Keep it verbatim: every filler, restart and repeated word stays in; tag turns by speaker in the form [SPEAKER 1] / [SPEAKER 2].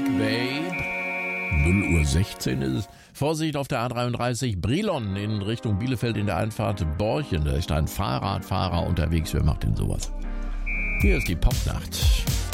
[SPEAKER 1] Babe. null Uhr sechzehn ist es. Vorsicht auf der A dreiunddreißig Brilon in Richtung Bielefeld in der Einfahrt Borchen. Da ist ein Fahrradfahrer unterwegs. Wer macht denn sowas? Hier ist die Popnacht.